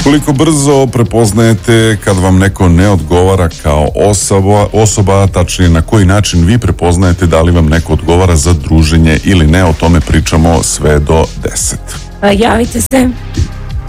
Koliko brzo prepoznajete kad vam neko ne odgovara kao osoba, tačnije na koji način vi prepoznajete da li vam neko odgovara za druženje ili ne, o tome pričamo sve do 10. Javite se.